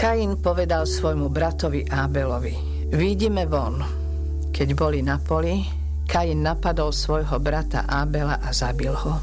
Kain povedal svojmu bratovi Ábelovi: Výjdime von. Keď boli na poli, Kain napadol svojho brata Ábela a zabil ho.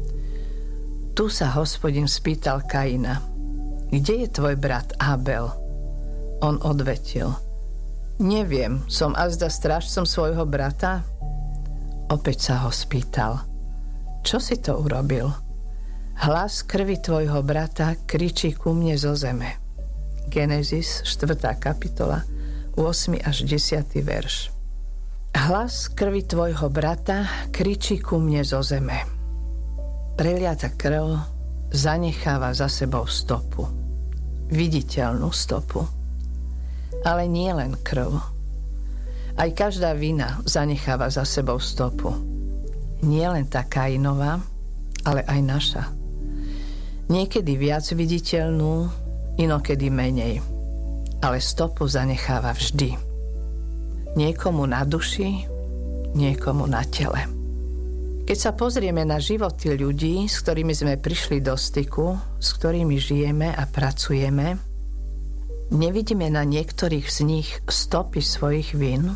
Tu sa Hospodin spýtal Kaina: Kde je tvoj brat Ábel? On odvetil: Neviem, som azda strážcom svojho brata? Opäť sa ho spýtal: Čo si to urobil? Hlas krvi tvojho brata kričí ku mne zo zeme. Genesis 4. kapitola 8. až 10. verš. Hlas krvi tvojho brata kričí ku mne zo zeme. Preliata krv zanecháva za sebou stopu. Viditeľnú stopu. Ale nie len krv. Aj každá vina zanecháva za sebou stopu. Nie len tá Kainová, ale aj naša. Niekedy viac viditeľnú, inokedy menej. Ale stopu zanecháva vždy. Niekomu na duši, niekomu na tele. Keď sa pozrieme na životy ľudí, s ktorými sme prišli do styku, s ktorými žijeme a pracujeme, nevidíme na niektorých z nich stopy svojich vín?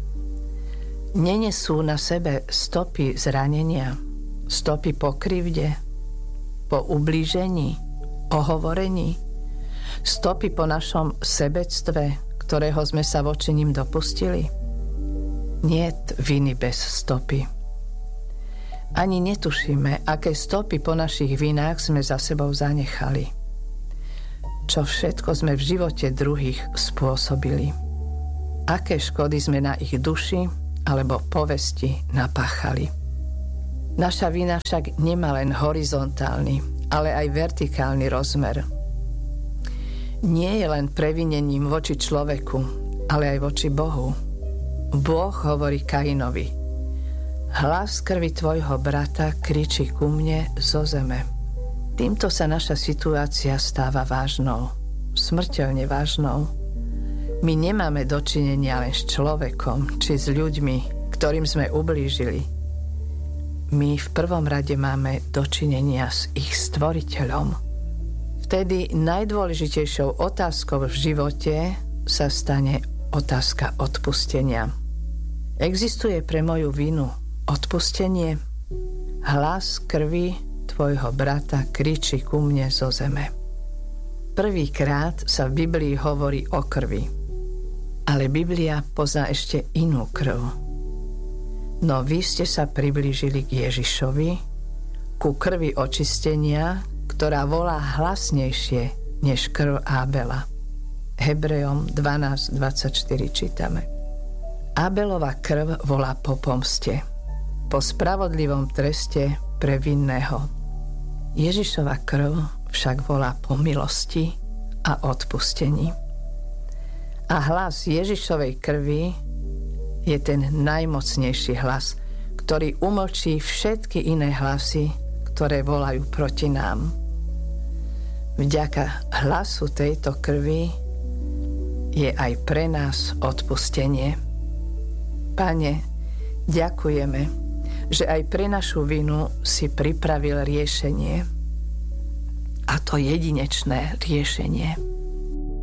Nenesú na sebe stopy zranenia, stopy po krivde, po ublížení, ohovorení, stopy po našom sebectve, ktorého sme sa voči ním dopustili? Niet viny bez stopy. Ani netušíme, aké stopy po našich vinách sme za sebou zanechali. Čo všetko sme v živote druhých spôsobili. Aké škody sme na ich duši alebo povesti napáchali. Naša vina však nemá len horizontálny, ale aj vertikálny rozmer. Nie je len previnením voči človeku, ale aj voči Bohu. Boh hovorí Kainovi: Hlas krvi tvojho brata kričí ku mne zo zeme. Týmto sa naša situácia stáva vážnou, smrteľne vážnou. My nemáme dočinenia len s človekom, či s ľuďmi, ktorým sme ublížili. My v prvom rade máme dočinenia s ich stvoriteľom. Vtedy najdôležitejšou otázkou v živote sa stane otázka odpustenia. Existuje pre moju vinu odpustenie? Hlas krvi tvojho brata kričí ku mne zo zeme. Prvýkrát sa v Biblii hovorí o krvi. Ale Biblia pozná ešte inú krv. No vy ste sa priblížili k Ježišovi, ku krvi očistenia, ktorá volá hlasnejšie než krv Ábela. Hebrejom 12:24 čítame. Ábelova krv volá po pomste, po spravodlivom treste pre vinného. Ježišova krv však volá po milosti a odpustení. A hlas Ježišovej krvi je ten najmocnejší hlas, ktorý umlčí všetky iné hlasy, ktoré volajú proti nám. Vďaka hlasu tejto krvi je aj pre nás odpustenie. Pane, ďakujeme, že aj pre našu vinu si pripravil riešenie. A to jedinečné riešenie.